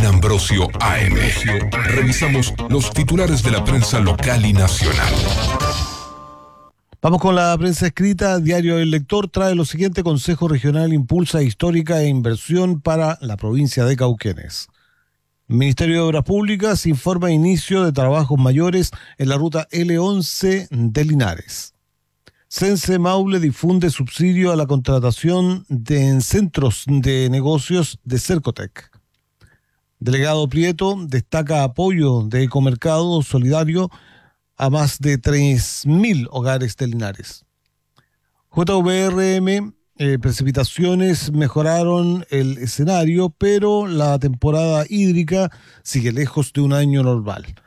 en Ambrosio AM. Revisamos los titulares de la prensa local y nacional. Vamos con la prensa escrita. Diario El Lector trae lo siguiente: Consejo Regional impulsa histórica e inversión para la provincia de Cauquenes. Ministerio de Obras Públicas informa inicio de trabajos mayores en la ruta L11 de Linares. Sense Maule difunde subsidio a la contratación en centros de negocios de Cercotec. Delegado Prieto destaca apoyo de Ecomercado Solidario a más de 3.000 hogares de Linares. JVRM, precipitaciones mejoraron el escenario, pero la temporada hídrica sigue lejos de un año normal.